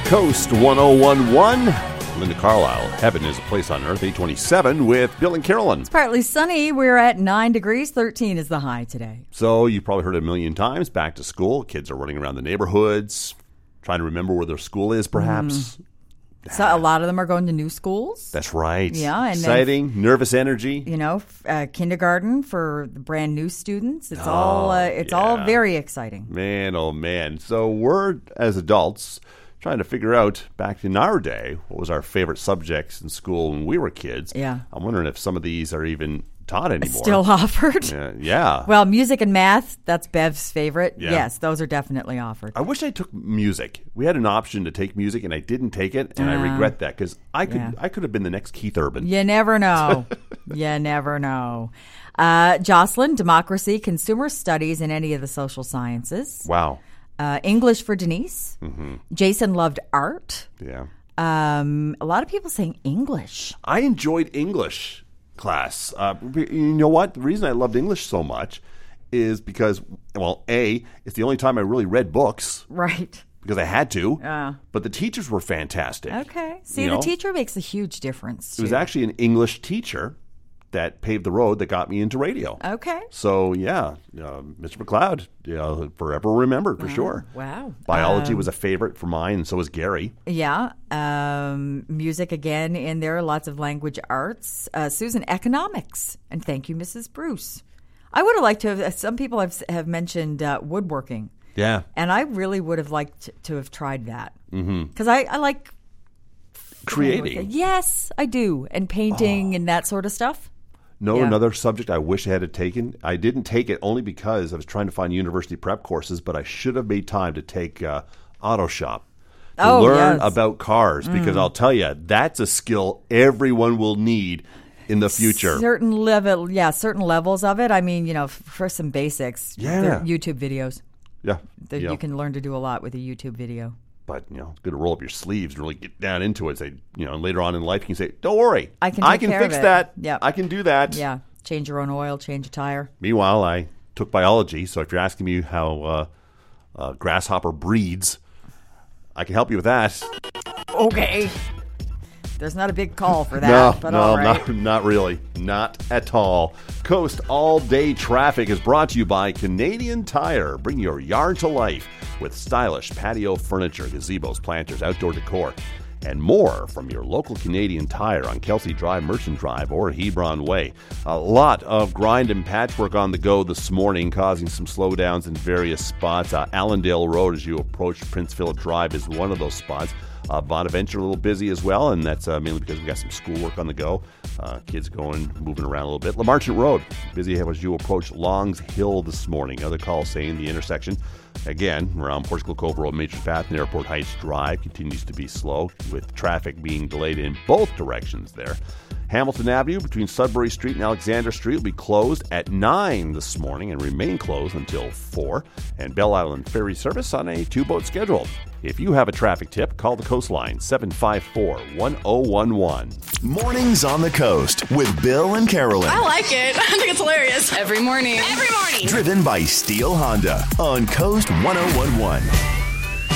Coast 1011. Linda Carlisle, Heaven is a Place on Earth, 827 with Bill and Carolyn. It's partly sunny. We're at 9 degrees. 13 is the high today. So you've probably heard it a million times. Back to school. Kids are running around the neighborhoods, trying to remember where their school is, perhaps. So a lot of them are going to new schools. That's right. Yeah. And exciting, nervous energy. You know, kindergarten for the brand new students. It's all very exciting. Man, oh man. So we're, as adults, trying to figure out, back in our day, what was our favorite subjects in school when we were kids. Yeah. I'm wondering if some of these are even taught anymore. Still offered? Yeah. Well, music and math, that's Bev's favorite. Yeah. Yes, those are definitely offered. I wish I took music. We had an option to take music, and I didn't take it, and I regret that, because I could have been the next Keith Urban. You never know. You never know. Jocelyn, democracy, consumer studies, and any of the social sciences. Wow. English for Denise. Mm-hmm. Jason loved art. Yeah. A lot of people saying English. I enjoyed English class. You know what? The reason I loved English so much is because, well, A, it's the only time I really read books. Right. Because I had to. But the teachers were fantastic. Okay. See, the teacher makes a huge difference, too. It was actually an English teacher that paved the road that got me into radio. Okay. So, yeah, Mr. McLeod, forever remembered, for sure. Wow. Biology was a favorite for mine, and so was Gary. Yeah. Music again in there, lots of language arts. Susan, economics. And thank you, Mrs. Bruce. I would have liked to have, some people have mentioned woodworking. Yeah. And I really would have liked to have tried that. Because I like creating. Yes, I do. And painting and that sort of stuff. Another subject I wish I had taken. I didn't take it only because I was trying to find university prep courses, but I should have made time to take auto shop to learn about cars, because I'll tell you, that's a skill everyone will need in the future. Certain levels of it. I mean, for some basics, YouTube videos. Yeah. You can learn to do a lot with a YouTube video. But, it's good to roll up your sleeves and really get down into it. Say, later on in life, you can say, don't worry. I can fix that. Yep. I can do that. Yeah. Change your own oil, change a tire. Meanwhile, I took biology. So if you're asking me how grasshopper breeds, I can help you with that. Okay. There's not a big call for that. Not really. Not at all. Coast All-Day Traffic is brought to you by Canadian Tire. Bring your yard to life with stylish patio furniture, gazebos, planters, outdoor decor, and more from your local Canadian Tire on Kelsey Drive, Merchant Drive, or Hebron Way. A lot of grind and patchwork on the go this morning, causing some slowdowns in various spots. Allendale Road, as you approach Prince Philip Drive, is one of those spots. Bonaventure a little busy as well, and that's mainly because we got some schoolwork on the go. Kids moving around a little bit. Lamarchant Road, busy as you approach Longs Hill this morning. Other calls saying the intersection, again, around Portugal Cove Road, Major Path, and Airport Heights Drive continues to be slow, with traffic being delayed in both directions there. Hamilton Avenue between Sudbury Street and Alexander Street will be closed at 9 this morning and remain closed until 4. And Bell Island Ferry service on a 2-boat schedule. If you have a traffic tip, call the Coastline, 754-1011. Mornings on the Coast with Bill and Carolyn. I like it. I think it's hilarious. Every morning. Driven by Steel Honda on Coast 1011.